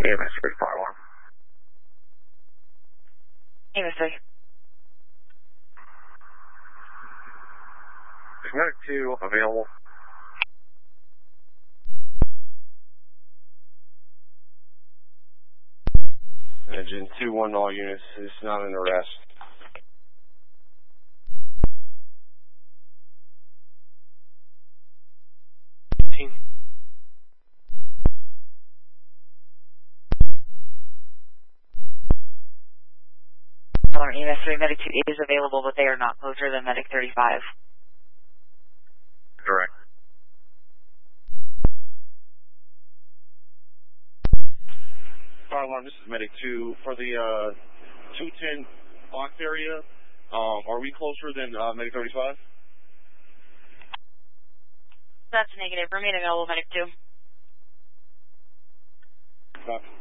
EMS 3, fire alarm. EMS 3. Is medic 2 available? Engine 2-1 all units, it's not an arrest. EMS 3, medic 2 is available, but they are not closer than medic 35. Correct. Fire alarm, this is medic 2. For the 210 box area, are we closer than medic 35? That's negative. Remain available, medic 2. Copy.